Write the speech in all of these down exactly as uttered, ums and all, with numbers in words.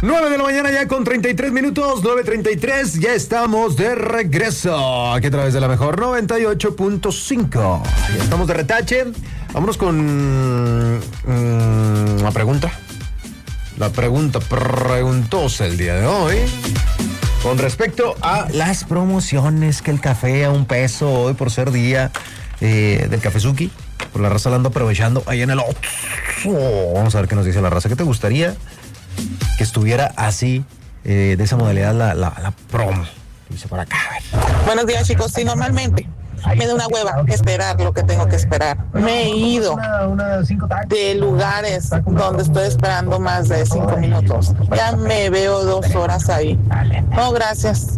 nueve de la mañana ya con treinta y tres minutos, nueve treinta y tres, ya estamos de regreso, aquí a través de la mejor noventa y ocho punto cinco. Ya estamos de retache, vámonos con mmm, la pregunta. La pregunta preguntóse el día de hoy con respecto a las promociones, que el café a un peso hoy por ser día eh, del Cafezuki, por la raza la ando aprovechando ahí en el Oxxo. Vamos a ver qué nos dice la raza. ¿Qué te gustaría que estuviera así, eh, de esa modalidad, la, la, la promo? Dice por acá, a ver. Buenos días, chicos. Sí, normalmente me da una hueva esperar lo que tengo que esperar. Me he ido de lugares donde estoy esperando más de cinco minutos. Ya me veo dos horas ahí. No, gracias.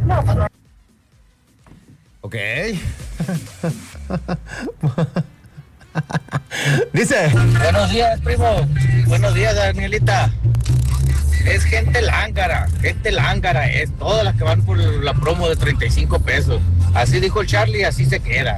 Ok. Dice. Buenos días, primo. Buenos días, Danielita. Es gente lángara, gente lángara, es todas las que van por la promo de treinta y cinco pesos. Así dijo el Charlie, así se queda.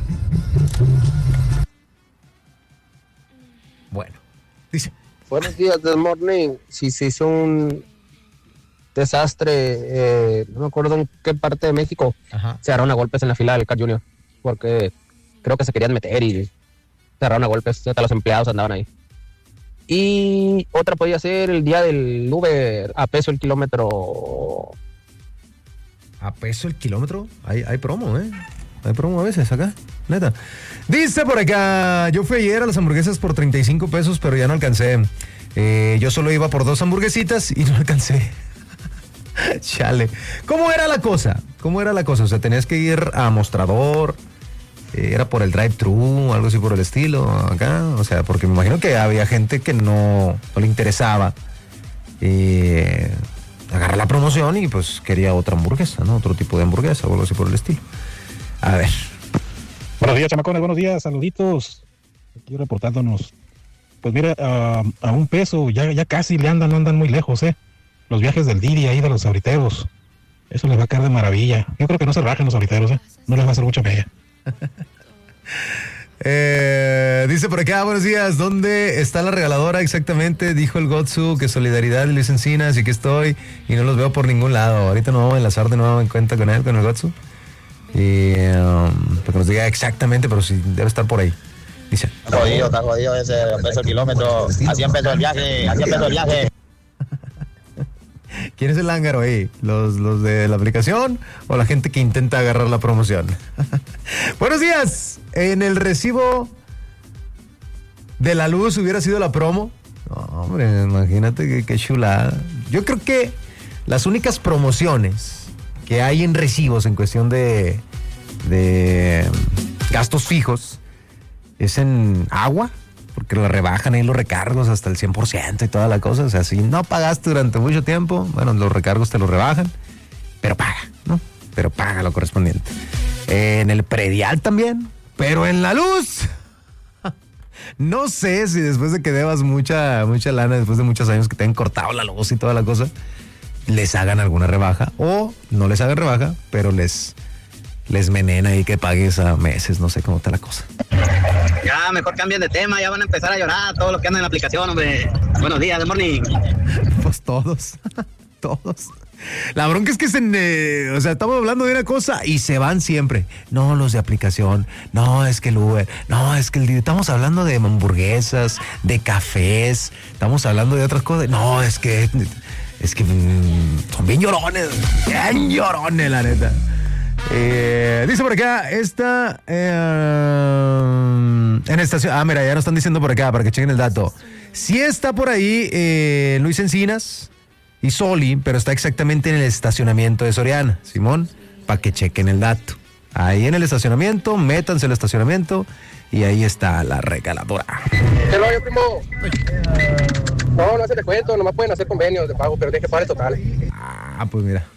Bueno, dice. Buenos días, Good Morning. Si se hizo un desastre, eh, no me acuerdo en qué parte de México, Ajá. se agarraron a golpes en la fila del Car Junior, porque creo que se querían meter y se agarraron a golpes, hasta los empleados andaban ahí. Y otra podía ser el día del Uber, a peso el kilómetro. ¿A peso el kilómetro? Hay, hay promo, ¿eh? Hay promo a veces acá, neta. Dice por acá, yo fui ayer a las hamburguesas por treinta y cinco pesos, pero ya no alcancé. Eh, yo solo iba por dos hamburguesitas y no alcancé. Chale. ¿Cómo era la cosa? ¿Cómo era la cosa? O sea, tenías que ir a mostrador, eh, era por el drive-thru, algo así por el estilo, acá. O sea, porque me imagino que había gente que no, no le interesaba eh, agarrar la promoción y pues quería otra hamburguesa, ¿no? Otro tipo de hamburguesa o algo así por el estilo. A ver. Buenos días, chamacones, buenos días, saluditos. Aquí reportándonos. Pues mira, uh, a un peso, ya, ya casi le andan, no andan muy lejos, ¿eh? Los viajes del Didi ahí de los abriteros. Eso les va a caer de maravilla. Yo creo que no se rajen los abriteros, ¿eh? No les va a hacer mucha media. eh, dice por acá, buenos días, ¿dónde está la regaladora exactamente? Dijo el Gotsu que Solidaridad y Luis Encinas, y que estoy y no los veo por ningún lado. Ahorita nos vamos a enlazar de nuevo en cuenta con él, con el Gotsu. Y um, para que nos diga exactamente, pero sí debe estar por ahí. Dice. Está jodido, está jodido ese peso el kilómetro. A cien pesos el viaje, a cien pesos el viaje. ¿Quién es el lángaro ahí? ¿Los, ¿Los de la aplicación o la gente que intenta agarrar la promoción? Buenos días. En el recibo de la luz hubiera sido la promo. No, hombre, imagínate qué, qué chulada. Yo creo que las únicas promociones que hay en recibos en cuestión de, de gastos fijos es en agua, porque lo rebajan ahí los recargos hasta el cien por ciento y toda la cosa. O sea, si no pagaste durante mucho tiempo, bueno, los recargos te los rebajan, pero paga, ¿no? Pero paga lo correspondiente. Eh, en el predial también, pero en la luz. No sé si después de que debas mucha, mucha lana, después de muchos años que te han cortado la luz y toda la cosa, les hagan alguna rebaja o no les hagan rebaja, pero les, les menena y que pagues a meses, no sé cómo está la cosa. Ya, mejor cambien de tema, ya van a empezar a llorar todos los que andan en la aplicación, hombre. Buenos días, Good Morning. Pues todos, todos. La bronca es que se, eh, o sea, estamos hablando de una cosa y se van siempre. No, los de aplicación, no, es que el Uber, no, es que el... Estamos hablando de hamburguesas, de cafés, estamos hablando de otras cosas. No, es que... Es que mmm, son bien llorones, bien llorones, la neta. Eh, dice por acá, esta eh, en estación. Ah, mira, ya nos están diciendo por acá para que chequen el dato. Sí está por ahí eh, Luis Encinas y Soli, pero está exactamente en el estacionamiento de Soriana, Simón, para que chequen el dato. Ahí en el estacionamiento, métanse al estacionamiento y ahí está la regaladora. ¿Qué rollo, primo? No, no hace descuento, nomás pueden hacer convenios de pago, pero tienen que pagar el total. Ah, pues mira.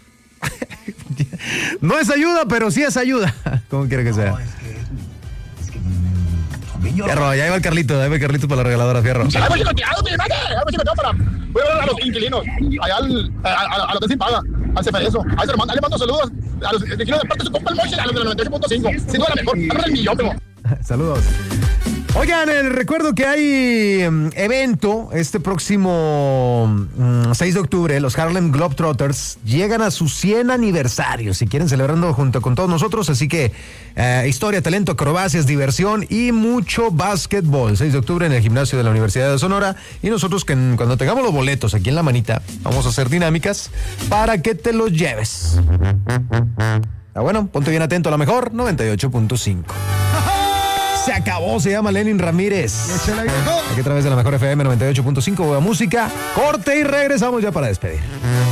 No es ayuda, pero sí es ayuda. Como quiera que sea. No, es que... Es que... Fierro, ya iba el Carlito, ya iba el Carlito para la regaladora, Fierro. Ay, pues, tirado, mi madre. Ay, pues, para... Voy a ver a los inquilinos. Allá al, a, a, a los de Sin Paga. Al C F eso. Ahí se le mando, le mando saludos. A los inquilinos de parte de su compa el Moche, a los de la noventa y ocho punto cinco. Sin duda la mejor. Agarra el millón, primo. Saludos. Oigan, les recuerdo que hay um, evento este próximo um, seis de octubre. Los Harlem Globetrotters llegan a su cien aniversario. Si quieren, celebrando junto con todos nosotros. Así que uh, historia, talento, acrobacias, diversión y mucho básquetbol. seis de octubre en el gimnasio de la Universidad de Sonora. Y nosotros, que en, cuando tengamos los boletos aquí en la manita, vamos a hacer dinámicas para que te los lleves. Ah, bueno, ponte bien atento a la mejor noventa y ocho punto cinco. Se acabó, se llama Lenin Ramírez. Aquí a través de la mejor F M noventa y ocho punto cinco, música, corte y regresamos ya para despedir.